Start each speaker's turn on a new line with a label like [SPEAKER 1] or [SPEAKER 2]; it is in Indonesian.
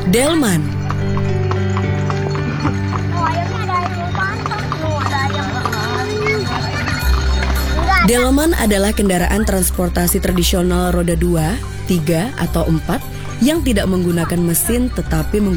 [SPEAKER 1] Delman. Delman adalah kendaraan transportasi tradisional roda 2, 3, atau 4 yang tidak menggunakan mesin tetapi menggunakan